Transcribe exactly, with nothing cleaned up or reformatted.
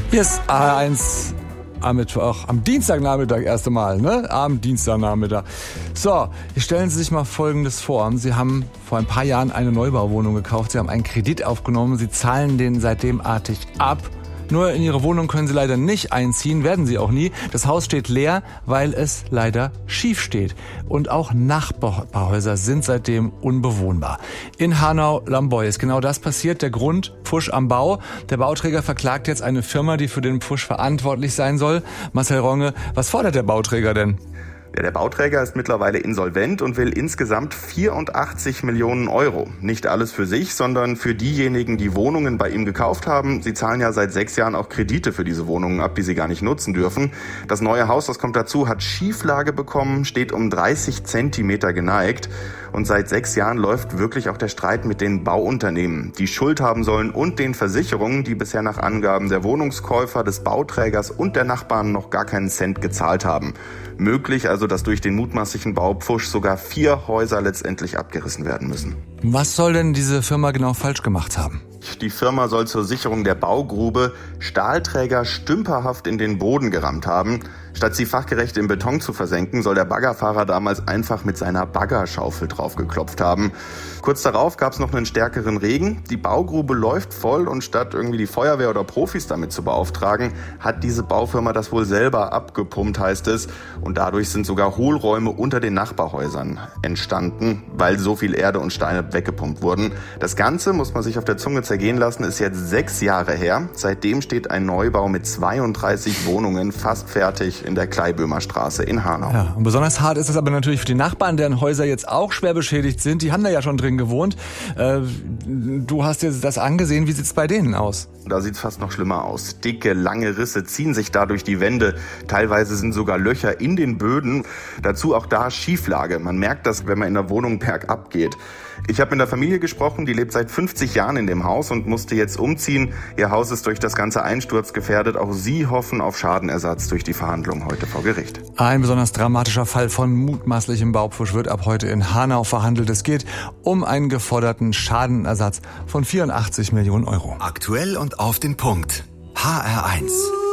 Hier ist A R eins am Mittwoch, am Dienstagnachmittag erst einmal, ne? Am Dienstagnachmittag. So, jetzt stellen Sie sich mal Folgendes vor. Sie haben vor ein paar Jahren eine Neubauwohnung gekauft. Sie haben einen Kredit aufgenommen. Sie zahlen den seitdem artig ab. Nur in Ihre Wohnung können Sie leider nicht einziehen, werden Sie auch nie. Das Haus steht leer, weil es leider schief steht. Und auch Nachbarhäuser sind seitdem unbewohnbar. In Hanau-Lamboy ist genau das passiert. Der Grund, Pfusch am Bau. Der Bauträger verklagt jetzt eine Firma, die für den Pfusch verantwortlich sein soll. Marcel Ronge, was fordert der Bauträger denn? Ja, der Bauträger ist mittlerweile insolvent und will insgesamt vierundachtzig Millionen Euro. Nicht alles für sich, sondern für diejenigen, die Wohnungen bei ihm gekauft haben. Sie zahlen ja seit sechs Jahren auch Kredite für diese Wohnungen ab, die sie gar nicht nutzen dürfen. Das neue Haus, das kommt dazu, hat Schieflage bekommen, steht um dreißig Zentimeter geneigt. Und seit sechs Jahren läuft wirklich auch der Streit mit den Bauunternehmen, die Schuld haben sollen, und den Versicherungen, die bisher nach Angaben der Wohnungskäufer, des Bauträgers und der Nachbarn noch gar keinen Cent gezahlt haben. Möglich also, dass durch den mutmaßlichen Baupfusch sogar vier Häuser letztendlich abgerissen werden müssen. Was soll denn diese Firma genau falsch gemacht haben? Die Firma soll zur Sicherung der Baugrube Stahlträger stümperhaft in den Boden gerammt haben. Statt sie fachgerecht im Beton zu versenken, soll der Baggerfahrer damals einfach mit seiner Baggerschaufel draufgeklopft haben. Kurz darauf gab es noch einen stärkeren Regen. Die Baugrube läuft voll und statt irgendwie die Feuerwehr oder Profis damit zu beauftragen, hat diese Baufirma das wohl selber abgepumpt, heißt es. Und dadurch sind sogar Hohlräume unter den Nachbarhäusern entstanden, weil so viel Erde und Steine weggepumpt wurden. Das Ganze, muss man sich auf der Zunge zergehen lassen, ist jetzt sechs Jahre her. Seitdem steht ein Neubau mit zweiunddreißig Wohnungen fast fertig in der Kleiböhmer Straße in Hanau. Ja, und besonders hart ist es aber natürlich für die Nachbarn, deren Häuser jetzt auch schwer beschädigt sind. Die haben da ja schon drin gewohnt. Äh, du hast dir das angesehen. Wie sieht's bei denen aus? Da sieht's fast noch schlimmer aus. Dicke, lange Risse ziehen sich da durch die Wände. Teilweise sind sogar Löcher in den Böden. Dazu auch da Schieflage. Man merkt das, wenn man in der Wohnung bergab geht. Ich habe mit der Familie gesprochen, die lebt seit fünfzig Jahren in dem Haus und musste jetzt umziehen. Ihr Haus ist durch das ganze Einsturz gefährdet. Auch sie hoffen auf Schadenersatz durch die Verhandlungen heute vor Gericht. Ein besonders dramatischer Fall von mutmaßlichem Baupfusch wird ab heute in Hanau verhandelt. Es geht um einen geforderten Schadenersatz von vierundachtzig Millionen Euro. Aktuell und auf den Punkt. H R eins.